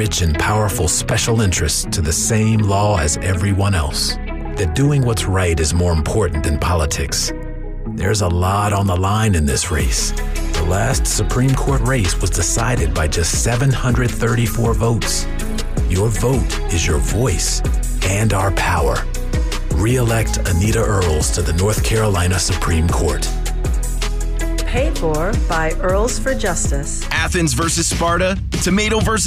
rich and powerful special interests to the same law as everyone else. That doing what's right is more important than politics. There's a lot on the line in this race. The last Supreme Court race was decided by just 734 votes. Your vote is your voice and our power. Re-elect Anita Earls to the North Carolina Supreme Court. Paid for by Earls for Justice. Athens versus Sparta, tomato versus